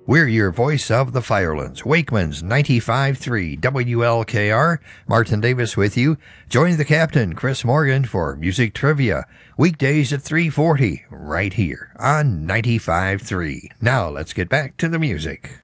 We're your voice of the Firelands, Wakeman's 95.3 WLKR. Martin Davis with you. Join the captain, Chris Morgan, for Music Trivia. Weekdays at 3:40, right here on 95.3. Now let's get back to the music.